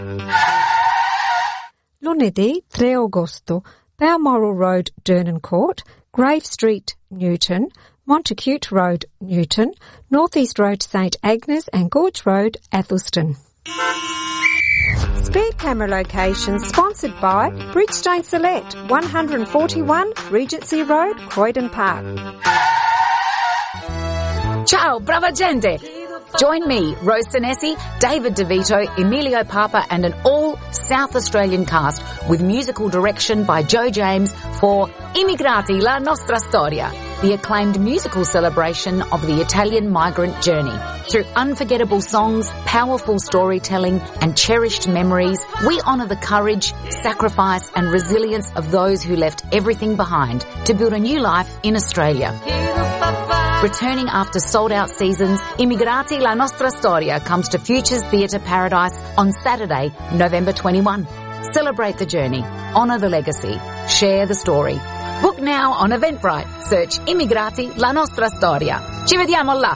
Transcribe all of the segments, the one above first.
Lunedì 3 agosto, Balmoral Road, Durnan Court, Grave Street, Newton, Montacute Road, Newton, North East Road, St Agnes and Gorge Road, Athelston. Speed camera locations sponsored by Bridgestone Select, 141 Regency Road, Croydon Park. Ciao, brava gente! Join me, Rose Senesi, David DeVito, Emilio Papa and an all South Australian cast with musical direction by Joe James for Immigrati, la nostra storia, the acclaimed musical celebration of the Italian migrant journey. Through unforgettable songs, powerful storytelling and cherished memories, we honour the courage, sacrifice and resilience of those who left everything behind to build a new life in Australia. Returning after sold-out seasons, Immigrati la nostra storia comes to Futures Theatre Paradise on Saturday, November 21. Celebrate the journey, honour the legacy, share the story. Book now on Eventbrite. Search Immigrati la nostra storia. Ci vediamo là!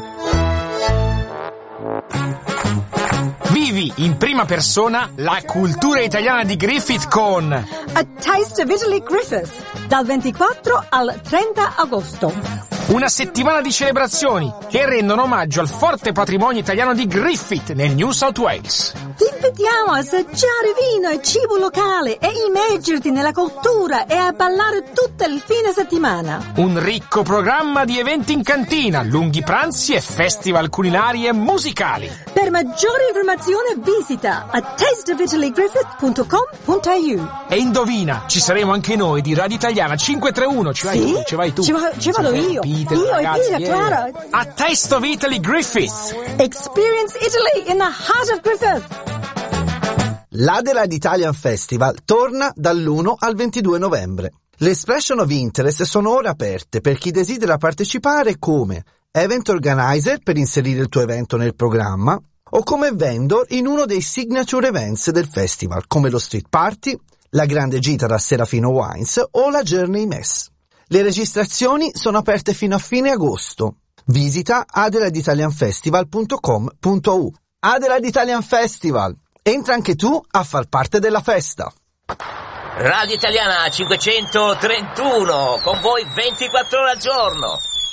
Vivi in prima persona la cultura italiana di Griffith con A Taste of Italy Griffith, dal 24 al 30 agosto. una settimana di celebrazioni che rendono omaggio al forte patrimonio italiano di Griffith nel New South Wales. Ti invitiamo a assaggiare vino e cibo locale e immergerti nella cultura e a ballare tutto il fine settimana. Un ricco programma di eventi in cantina, lunghi pranzi e festival culinari e musicali. Per maggiore informazione visita a tasteofitaliGriffith.com.au. E indovina, ci saremo anche noi di Radio Italiana 531. Ci vai tu. Ci vado io. Peter, io ragazzi, e Peter, Clara. A Taste of Italy Griffith. Experience Italy in the heart of Griffith. L'Adelaide Italian Festival torna dall'1 al 22 novembre. Le expression of interest sono ora aperte per chi desidera partecipare come event organizer per inserire il tuo evento nel programma o come vendor in uno dei signature events del festival come lo street party, la grande gita da Serafino Wines o la Journey Mess. Le registrazioni sono aperte fino a fine agosto. Visita adelaiditalianfestival.com.au. Adelaide Italian Festival. Entra anche tu a far parte della festa. Radio Italiana 531, con voi 24 ore al giorno.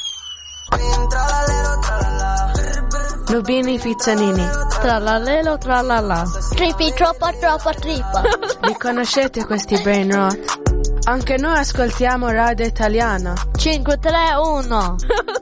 Nubini Pizzanini, tralalelo tralala. Trippi troppa. Li conoscete questi brain rot? Anche noi ascoltiamo Radio Italiana 531.